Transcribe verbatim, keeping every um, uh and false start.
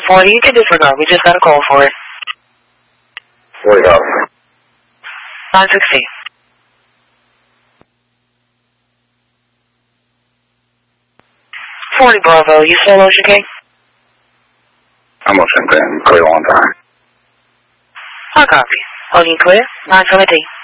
forty, you can disregard. We just got a call for it. forty dollars. nine sixty. forty Bravo, you still Ocean King? I'm Ocean King. Clear on time. I copy. Holding clear. nine seventeen.